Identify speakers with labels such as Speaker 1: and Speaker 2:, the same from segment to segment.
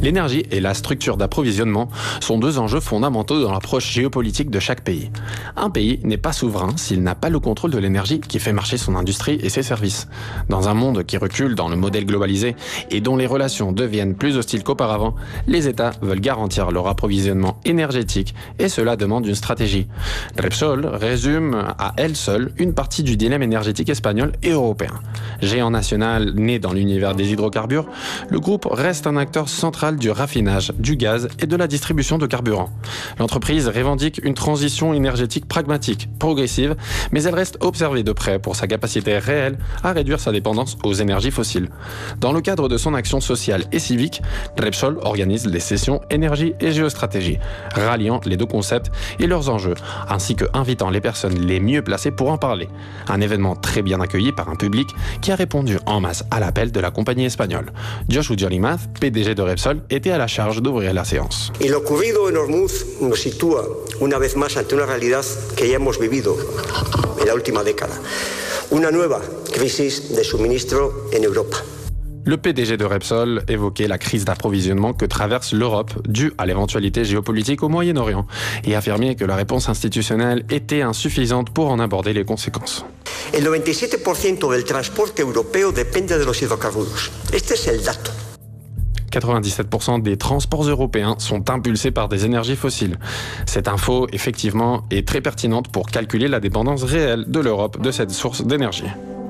Speaker 1: L'énergie et la structure d'approvisionnement sont deux enjeux fondamentaux dans l'approche géopolitique de chaque pays. Un pays n'est pas souverain s'il n'a pas le contrôle de l'énergie qui fait marcher son industrie et ses services. Dans un monde qui recule dans le modèle globalisé et dont les relations deviennent plus hostiles qu'auparavant, les États veulent garantir leur approvisionnement énergétique et cela demande une stratégie. Repsol résume à elle seule une partie du dilemme énergétique espagnol et européen. Géant national né dans l'univers des hydrocarbures, le groupe reste un acteur central du raffinage, du gaz et de la distribution de carburant. L'entreprise revendique une transition énergétique pragmatique, progressive, mais elle reste observée de près pour sa capacité réelle à réduire sa dépendance aux énergies fossiles. Dans le cadre de son action sociale et civique, Repsol organise les sessions énergie et géostratégie, ralliant les deux concepts et leurs enjeux, ainsi que invitant les personnes les mieux placées pour en parler. Un événement très bien accueilli par un public qui a répondu en masse à l'appel de la compagnie espagnole. Josh Ujjolimaz, PDG de Repsol, était à la charge d'ouvrir la séance.
Speaker 2: Y lo ocurrido en Hormuz nos sitúa una vez más ante una realidad que ya hemos vivido en la última década. Una nueva crisis de suministro en Europa.
Speaker 1: Le PDG de Repsol évoquait la crise d'approvisionnement que traverse l'Europe due à l'éventualité géopolitique au Moyen-Orient et affirmait que la réponse institutionnelle était insuffisante pour en aborder les conséquences.
Speaker 2: El 97% del transporte europeo depende de los hidrocarburos. Este es el dato.
Speaker 1: 97% des transports européens sont impulsés par des énergies fossiles. Cette info, effectivement, est très pertinente pour calculer la dépendance réelle de l'Europe de cette source d'énergie.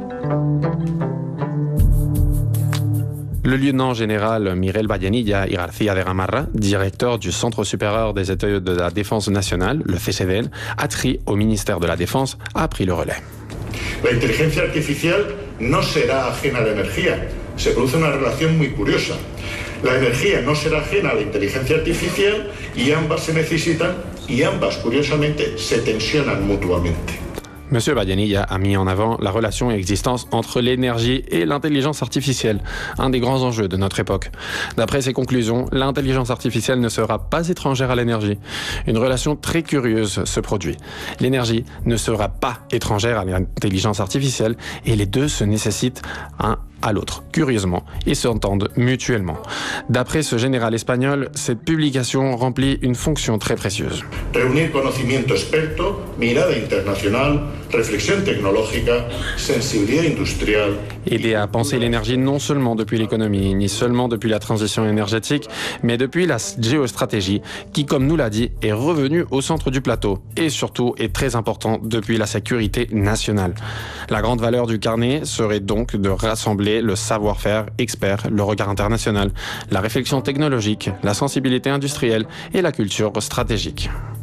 Speaker 1: Le lieutenant-général Miguel Vallenilla y García de Gamarra, directeur du Centre supérieur des études de la défense nationale, le CSDN, adscrit au ministère de la Défense, a pris le relais.
Speaker 3: La inteligencia artificial no será ajena a la energía. Se produce una relación muy curiosa. La energía no será ajena a la inteligencia artificial y ambas se necesitan y ambas, curiosamente, se tensionan mutuamente.
Speaker 1: Monsieur Vallenilla a mis en avant la relation et existence entre l'énergie et l'intelligence artificielle, un des grands enjeux de notre époque. D'après ses conclusions, l'intelligence artificielle ne sera pas étrangère à l'énergie. Une relation très curieuse se produit. L'énergie ne sera pas étrangère à l'intelligence artificielle et les deux se nécessitent un à l'autre, curieusement, et s'entendent mutuellement. D'après ce général espagnol, cette publication remplit une fonction très précieuse.
Speaker 3: Reunir conocimiento experto, mirada internacional, réflexion technologique, sensibilité industrielle.
Speaker 1: Aider à penser l'énergie non seulement depuis l'économie, ni seulement depuis la transition énergétique, mais depuis la géostratégie, qui, comme nous l'a dit, est revenue au centre du plateau, et surtout est très important depuis la sécurité nationale. La grande valeur du carnet serait donc de rassembler le savoir-faire expert, le regard international, la réflexion technologique, la sensibilité industrielle et la culture stratégique.